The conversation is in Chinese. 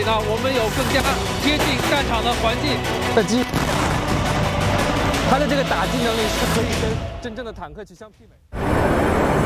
呢，我们有更加贴近战场的环境。它的这个打击能力是可以跟真正的坦克去相媲美。